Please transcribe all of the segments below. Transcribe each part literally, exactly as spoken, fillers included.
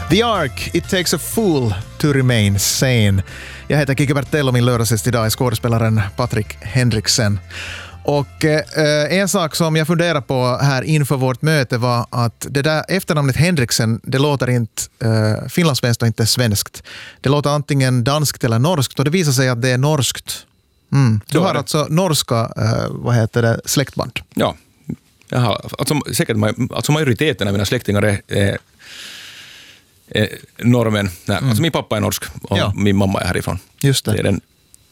The Ark, It Takes a Fool to Remain Sane. Jag heter Kike Bertell och min lördagsgäst idag är skådespelaren Patrik Henriksen. Och eh, en sak som jag funderar på här inför vårt möte var att det där efternamnet Henriksen, det låter inte eh, finlandssvenskt och inte svenskt. Det låter antingen danskt eller norskt och det visar sig att det är norskt. Mm. Du har alltså norska, eh, vad heter det, släktband? Ja, jag har, alltså, säkert, alltså majoriteten av mina släktingar är, är, är norrmän. Nej, mm. Alltså min pappa är norsk och ja. Min mamma är härifrån. Just det. Det är den,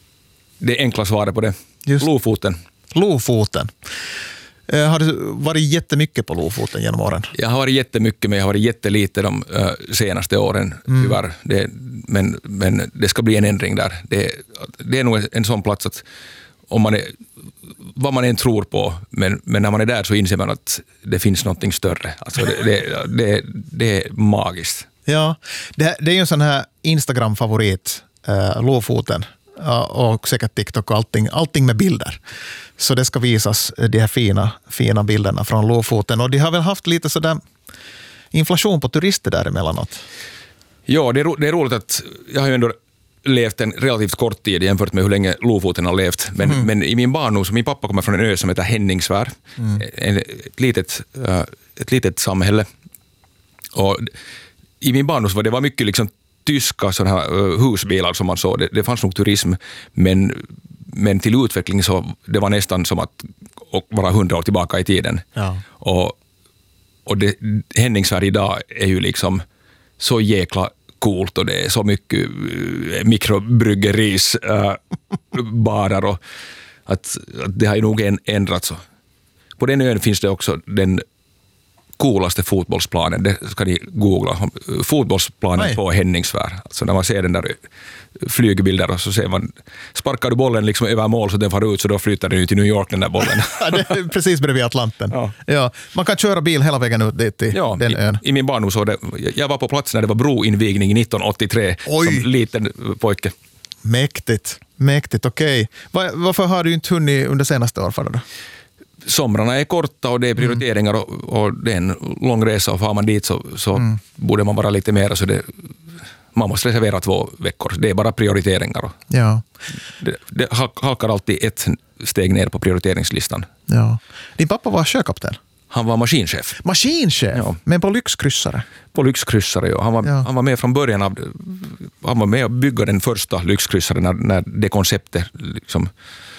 det enkla svaret på det. Just. Lofoten. Lofoten. Eh, har du varit jättemycket på Lofoten genom åren? Jag har varit jättemycket, men jag har varit jättelite de uh, senaste åren, mm. tyvärr. Det, men, men det ska bli en ändring där. Det, det är nog en sån plats att om man är, vad man än tror på, men, men när man är där så inser man att det finns någonting större. Alltså det, det, det, det är magiskt. Ja, det, det är ju en sån här Instagram-favorit, uh, Lofoten. Och säkert TikTok och allting, allting med bilder. Så det ska visas, de här fina, fina bilderna från Lofoten. Och de har väl haft lite sådär inflation på turister där emellanåt. Ja, det är, ro, det är roligt att jag har ju ändå levt en relativt kort tid jämfört med hur länge Lofoten har levt. Men, mm. men i min barndom, så min pappa kommer från en ö som heter Henningsvär. Mm. En, ett, litet, uh, ett litet samhälle. Och i min barndom så var det var mycket liksom tyska sådana här husbilar som man såg. Det, det fanns nog turism, men, men till utveckling så det var nästan som att vara hundra år tillbaka i tiden. Ja. Och, och det, Henningsvär idag är ju liksom så jäkla coolt och det är så mycket mikrobryggeri's äh, barer och att, att det har ju nog en, ändrats. Så. På den ön finns det också den coolaste fotbollsplanen, det ska ni googla. Fotbollsplanen Nej. På Henningsvär. Alltså när man ser den där flygbilder och så ser man, sparkar du bollen liksom över mål så den far ut så då flyttar den ut till New York den där bollen. Det är precis bredvid Atlanten. Ja. Ja, man kan köra bil hela vägen ut dit till ja, den i, ön. I min barndom så det, jag var på plats när det var broinvigning nittonhundraåttiotre. Oj. Som liten pojke. Mäktigt, mäktigt, okej. Var, varför har du inte hunnit under senaste år för det då? Somrarna är korta och det är prioriteringar och, och det är en lång resa och får man dit så, så mm. borde man vara lite mer så det, man måste reservera två veckor. Det är bara prioriteringar. Och ja. det, det halkar alltid ett steg ner på prioriteringslistan. Ja. Din pappa var sjökapten? Han var maskinchef. Maskinchef? Ja. Men på lyxkryssare? På lyxkryssare, ja. Han var, ja. han var med från början av, han var med och bygga den första lyxkryssaren när, när det konceptet liksom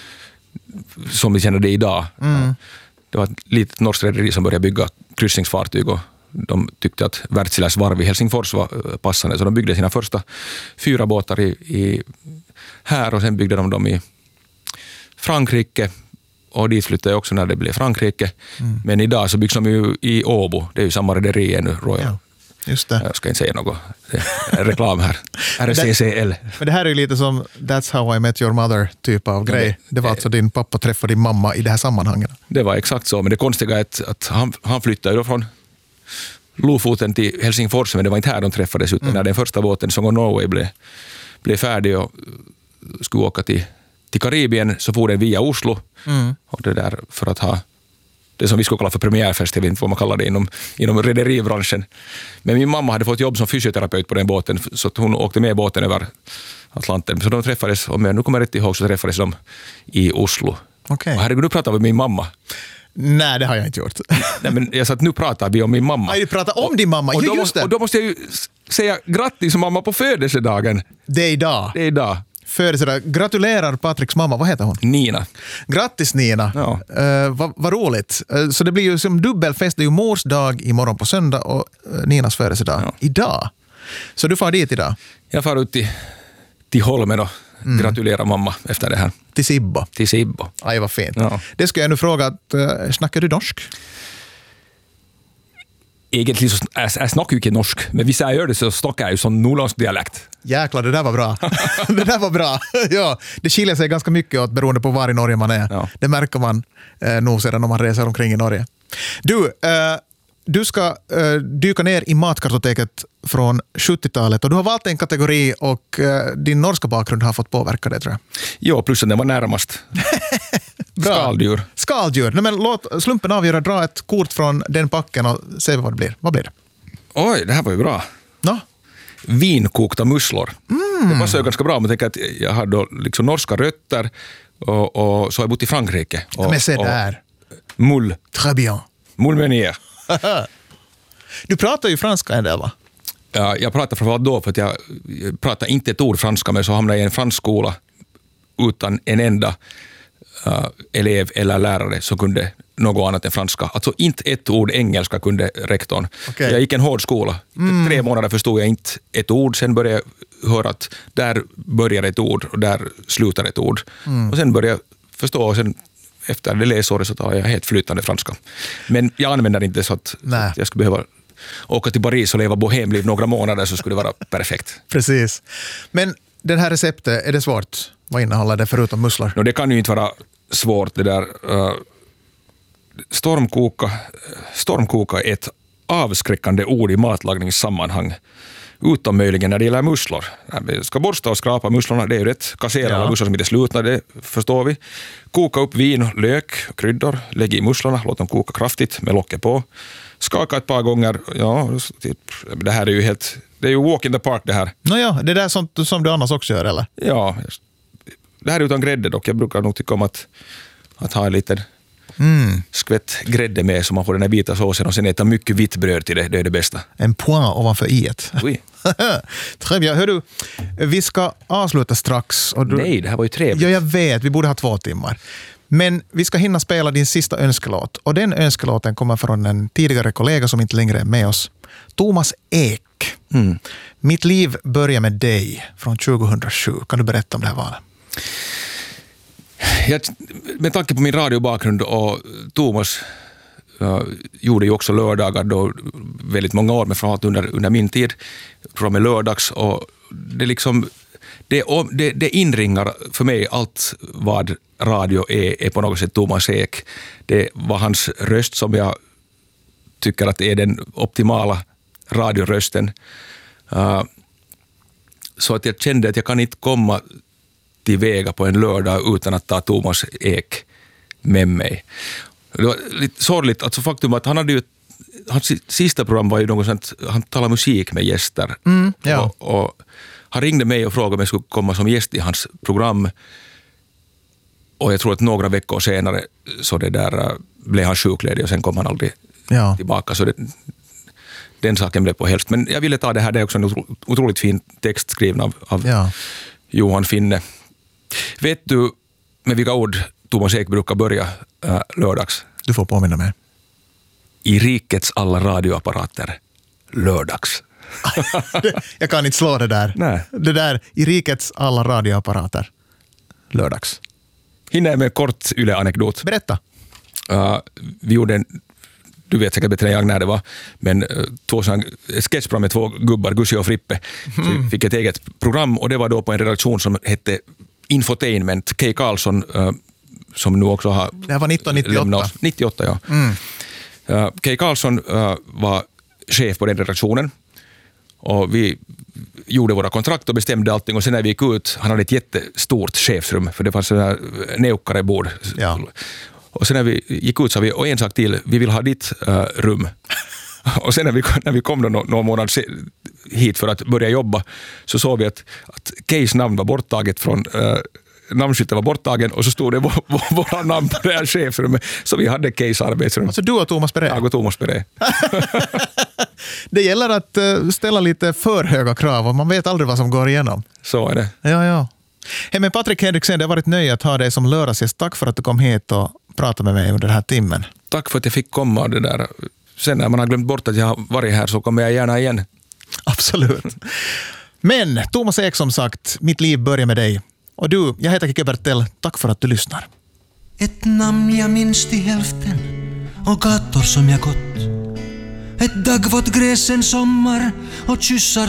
som vi känner det idag. Mm. Det var ett litet norskt rederi som började bygga kryssningsfartyg och de tyckte att Wärtsiläs varv i Helsingfors var passande så de byggde sina första fyra båtar i, i här och sen byggde de dem i Frankrike och dit flyttade jag också när det blev Frankrike. Mm. Men idag så byggs de ju i Åbo, det är ju samma rederi ännu, Royal. Ja. Just det. Jag ska inte säga något reklam här. R C C L. Men det här är ju lite som That's How I Met Your Mother typ av grej. Det, det var alltså din pappa träffade din mamma i det här sammanhanget. Det var exakt så, men det konstiga är att, att han, han flyttade då från Lofoten till Helsingfors, men det var inte här de träffades utan mm. när den första båten Song of Norway blev, blev färdig och skulle åka till, till Karibien så for den via Oslo mm. och det där för att ha det som vi skulle kalla för premiärfest, jag vet inte vad man kallar det inom, inom rederibranschen. Men min mamma hade fått jobb som fysioterapeut på den båten så att hon åkte med båten över Atlanten. Så de träffades, om jag nu kommer rätt ihåg så träffades de i Oslo. Okay. Och herregud, nu pratar vi med min mamma. Nej, det har jag inte gjort. Nej, men jag sa att nu pratar vi om min mamma. Nej, du pratar om och, din mamma, och, ju, då, just det. Och då måste jag ju säga grattis mamma på födelsedagen. Det är idag. Det är idag. Födelsedag. Gratulerar Patriks mamma, vad heter hon? Nina. Grattis Nina, ja. uh, vad va roligt. Uh, så det blir ju som dubbelfest, det är ju mors dag imorgon på söndag och uh, Ninas födelsedag ja. Idag. Så du far dit idag? Jag far ut till, till Holmen och mm. gratulerar mamma efter det här. Till Sibbo? Till Sibbo. Aj, vad fint. Ja. Det ska jag nu fråga, att, uh, snackar du norsk? Egentligen så jag, jag snackar ju inte norsk, men hvis jag gör det så snackar jag ju som nordlandsk dialekt. Jäklar, det där var bra. det där var bra. Ja, det skiljer sig ganska mycket åt beroende på var i Norge man är. Ja. Det märker man eh, nog sedan om man reser omkring i Norge. Du, eh, du ska eh, dyka ner i matkartoteket från sjuttiotalet och du har valt en kategori och eh, din norska bakgrund har fått påverka det, tror jag. Jo, plus att den var närmast. Skaldjur. Skaldjur. Nej, men låt slumpen avgöra, dra ett kort från den packen och se vad det blir. Vad blir det? Oj, det här var ju bra. Nå, vinkokta musslor. Mm. Det passar ju ganska bra om man tänker att jag har då liksom norska rötter och, och så har jag bott i Frankrike. Och, men se där. Moule. Très bien. Moule meunier. Du pratar ju franska en del, va? Ja, jag pratar framförallt då för att jag pratar inte ett ord franska, men så hamnar jag i en fransk skola utan en enda uh, elev eller lärare som kunde något annat än franska. Alltså inte ett ord engelska kunde rektorn. Okay. Jag gick en hård skola. Mm. Tre månader förstod jag inte ett ord, sen började jag höra att där börjar ett ord och där slutar ett ord. Mm. Och sen började jag förstå och sen efter det läsåret så tar jag helt flytande franska. Men jag använder inte så att, så att jag skulle behöva åka till Paris och leva bohemliv några månader så skulle det vara perfekt. Precis. Men den här receptet, är det svårt? Vad innehåller det förutom musslor? No, det kan ju inte vara svårt det där. Uh, stormkoka, stormkoka är ett avskräckande ord i matlagningssammanhang. Utom möjligen när det gäller musslor. Vi ska borsta och skrapa musslorna, det är ju rätt. Kassera alla musslor som inte är slutna, det förstår vi. Koka upp vin, lök, kryddor, lägg i musslorna, låt dem koka kraftigt med locket på. Skaka ett par gånger, ja, typ, det här är ju helt, det är ju walk in the park det här. Nåja, det är där sånt som du annars också gör, eller? Ja, det här är utan grädde dock. Jag brukar nog tycka om att, att ha en liten mm. skvätt grädde med så man får den här vita såsen och sen äta mycket vitt bröd till det, det är det bästa. En point ovanför i-et. Oui. Trevligt. Hör du, vi ska avsluta strax. Och du... Nej, det här var ju trevligt. Ja, jag vet, vi borde ha två timmar. Men vi ska hinna spela din sista önskelåt. Och den önskelåten kommer från en tidigare kollega som inte längre är med oss. Thomas Ek. Mm. Mitt liv börjar med dig från tjugohundrasju. Kan du berätta om det här valet? Jag, med tanke på min radiobakgrund och Thomas uh, gjorde ju också lördagar då väldigt många år, men framförallt under, under min tid programmet lördags och det liksom det, det, det inringar för mig allt vad radio är, är på något sätt Thomas Ek. Det var hans röst som jag tycker att är den optimala radiorösten. Uh, så att jag kände att jag kan inte komma till väga på en lördag utan att ta Thomas Ek med mig. Det var lite sorgligt, alltså faktum att han hade ju, hans sista program var ju något sånt, han talade musik med gäster. Mm, ja. och, och han ringde mig och frågade om jag skulle komma som gäst i hans program. Och jag tror att några veckor senare så det där blev han sjukledig och sen kom han aldrig ja. tillbaka. Så det, den saken blev på helst. Men jag ville ta det här, det är också en otroligt fin text skriven av, av ja. Johan Finne. Vet du med vilka ord Thomas Ek brukar börja äh, lördags? Du får påminna mig. I rikets alla radioapparater. Lördags. Jag kan inte slå det där. Nej. Det där, i rikets alla radioapparater. Lördags. Hinner med en kort yle-anekdot. Berätta. Uh, vi gjorde en, du vet säkert bättre än jag när det var, men uh, två sån, ett sketchprogram med två gubbar, Gussi och Frippe. Mm. Så vi fick ett eget program och det var då på en redaktion som hette Infotainment. Kay Karlsson, uh, som nu också har... Det här var nittonhundranittioåtta. nittioåtta, ja. Mm. Uh, Kay Karlsson uh, var chef på den redaktionen. Och vi gjorde våra kontrakt och bestämde allting. Och sen när vi gick ut, han hade ett jättestort chefsrum, för det fanns sådana här neukarebord. Ja. Och sen när vi gick ut så vi, och en sak till, vi vill ha ditt uh, rum. Och sen när vi, när vi kom då någon, någon månad hit för att börja jobba, så såg vi att, att Keys namn var borttaget från... Uh, namnskylten var borttagen och så stod det vår, vår, våra namn på det här chefrummet. Så vi hade Keys arbetsrum. Alltså du och Thomas Peré? Jag och Thomas Peré. Det gäller att uh, ställa lite för höga krav och man vet aldrig vad som går igenom. Så är det. Ja, ja. Hej, men Patrik Henriksen, det har varit nöje att ha dig som lördagsgäst. Tack för att du kom hit och pratade med mig under den här timmen. Tack för att jag fick komma. Det där. Sen när man har glömt bort att jag har varit här så kommer jag gärna igen. Absolut. Men Thomas Ek, som sagt, mitt liv börjar med dig. Och du, jag heter Kike Bertell. Tack för att du lyssnar. Ett namn jag minns till hälften och gator som jag gått. Ett dagvått gräs en sommar och kyssar